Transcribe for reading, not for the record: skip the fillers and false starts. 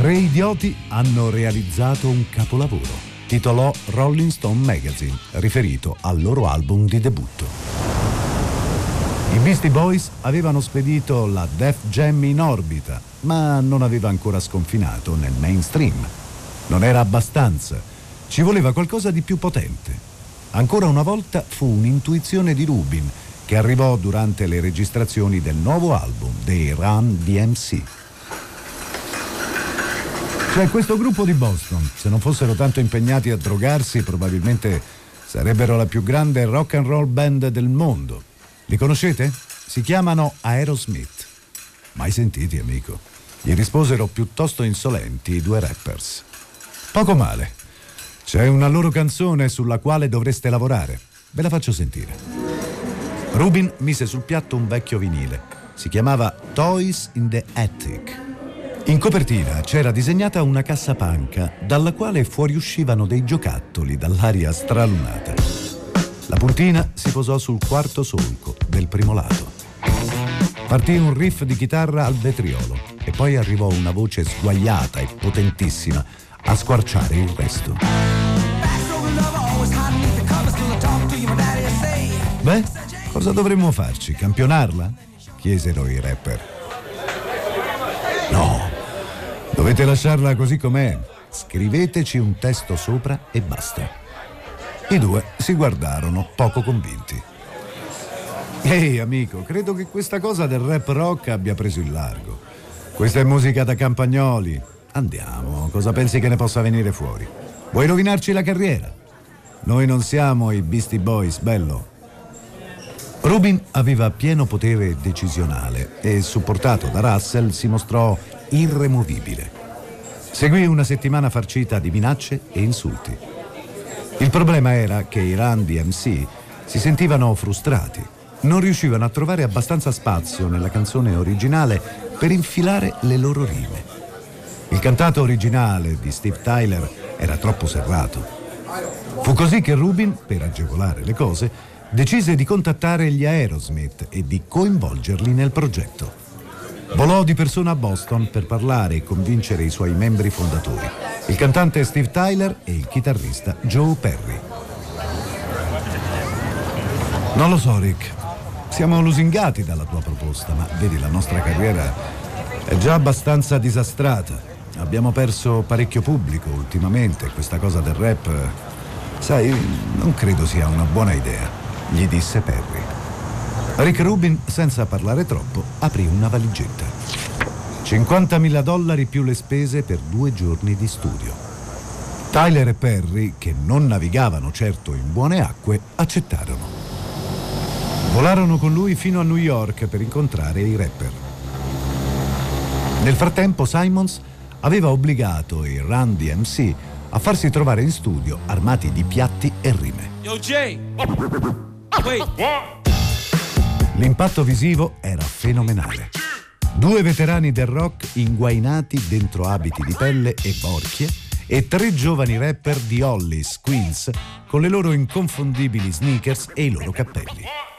Tre idioti hanno realizzato un capolavoro, titolò Rolling Stone Magazine, riferito al loro album di debutto. I Beastie Boys avevano spedito la Def Jam in orbita, ma non aveva ancora sconfinato nel mainstream. Non era abbastanza, ci voleva qualcosa di più potente. Ancora una volta fu un'intuizione di Rubin, che arrivò durante le registrazioni del nuovo album dei Run DMC. Cioè, questo gruppo di Boston, se non fossero tanto impegnati a drogarsi, probabilmente sarebbero la più grande rock and roll band del mondo. Li conoscete? Si chiamano Aerosmith. Mai sentiti, amico? Gli risposero piuttosto insolenti i due rappers. Poco male. C'è una loro canzone sulla quale dovreste lavorare. Ve la faccio sentire. Rubin mise sul piatto un vecchio vinile. Si chiamava Toys in the Attic. In copertina c'era disegnata una cassapanca dalla quale fuoriuscivano dei giocattoli dall'aria stralunata. La puntina si posò sul quarto solco del primo lato. Partì un riff di chitarra al vetriolo e poi arrivò una voce sguaiata e potentissima a squarciare il resto. Beh, cosa dovremmo farci? Campionarla? Chiesero i rapper. No, dovete lasciarla così com'è. Scriveteci un testo sopra e basta. I due si guardarono poco convinti. Ehi, amico, credo che questa cosa del rap rock abbia preso il largo. Questa è musica da campagnoli. Andiamo, cosa pensi che ne possa venire fuori? Vuoi rovinarci la carriera? Noi non siamo i Beastie Boys, bello. Rubin aveva pieno potere decisionale e, supportato da Russell, si mostrò irremovibile. Seguì una settimana farcita di minacce e insulti. Il problema era che i Run DMC si sentivano frustrati. Non riuscivano a trovare abbastanza spazio nella canzone originale per infilare le loro rime. Il cantato originale di Steve Tyler era troppo serrato. Fu così che Rubin, per agevolare le cose, decise di contattare gli Aerosmith e di coinvolgerli nel progetto. Volò di persona a Boston per parlare e convincere i suoi membri fondatori, il cantante Steve Tyler e il chitarrista Joe Perry. Non lo so, Rick. Siamo lusingati dalla tua proposta, ma vedi, la nostra carriera è già abbastanza disastrata. Abbiamo perso parecchio pubblico ultimamente. Questa cosa del rap, sai, non credo sia una buona idea, gli disse Perry. Rick Rubin, senza parlare troppo, aprì una valigetta. $50.000 più le spese per 2 giorni di studio. Tyler e Perry, che non navigavano certo in buone acque, accettarono. Volarono con lui fino a New York per incontrare i rapper. Nel frattempo Simons aveva obbligato i Run DMC a farsi trovare in studio armati di piatti e rime. Yo, Jay! Wait. L'impatto visivo era fenomenale. 2 veterani del rock inguainati dentro abiti di pelle e borchie e 3 giovani rapper di Hollis, Queens, con le loro inconfondibili sneakers e i loro cappelli.